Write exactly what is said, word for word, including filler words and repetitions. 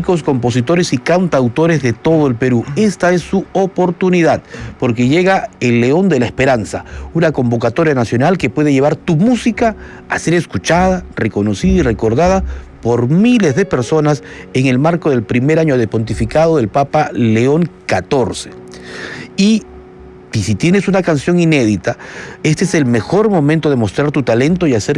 músicos, compositores y cantautores de todo el Perú. Esta es su oportunidad, porque llega el León de la Esperanza, una convocatoria nacional que puede llevar tu música a ser escuchada, reconocida y recordada por miles de personas en el marco del primer año de pontificado del Papa León catorce. Y Y si tienes una canción inédita, este es el mejor momento de mostrar tu talento y hacer